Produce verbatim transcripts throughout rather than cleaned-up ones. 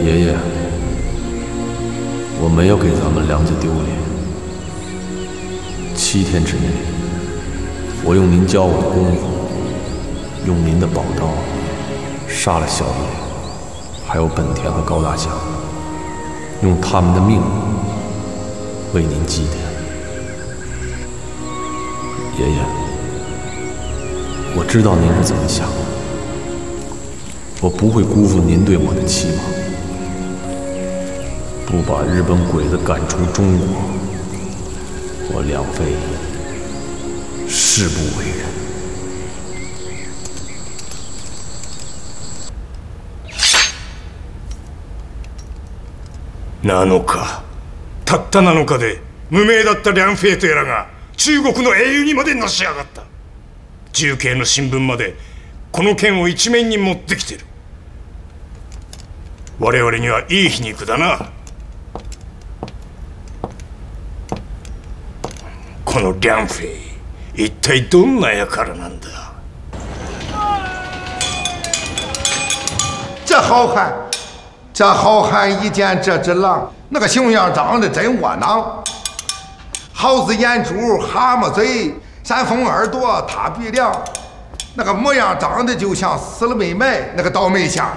爷爷，我没有给咱们梁家丢脸。七天之内，我用您教我的功夫，用您的宝刀，杀了小野，还有本田和高大侠，用他们的命为您祭奠。爷爷，我知道您是怎么想的，我不会辜负您对我的期望。不把日本鬼子赶出中国，我梁飞誓不为人。 なのか、たったなのかで無名だったリャンフェイトやらが中国の英雄にまでのし上がった。重慶の新聞までこの件を一面に持ってきてる。我々にはいい皮肉だな。このリャンフェイ、一体どんな輩なんだ。 这好汉，这好汉一见这只狼，那个熊样长得真窝囊。耗子眼珠，蛤蟆嘴，山峰耳朵，塌鼻梁，那个模样长得就像死了没埋那个倒霉箱。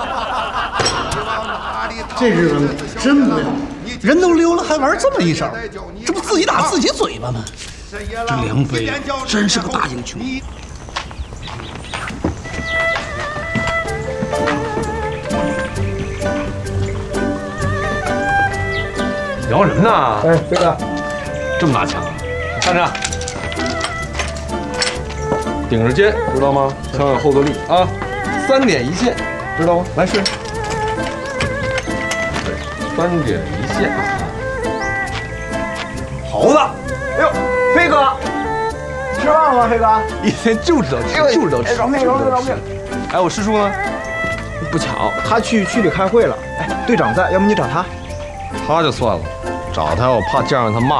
这日本真不要，人都溜了还玩这么一手，这不自己打自己嘴巴吗？这梁飞啊，真是个大英雄。 聊什么呢？ 哎，飞哥， 这么大枪，你看着，顶着肩，知道吗？枪有后坐力啊，三点一线，知道吗？来试。三点一线，好的。 哎呦，飞哥，吃饭了吗？飞哥， 一天就知道吃，就知道吃。 饶命饶命饶命！ 哎，我师叔呢？ 不巧，他去区里开会了。哎，队长在，要不你找他？ 他就算了，找他我怕见着他骂。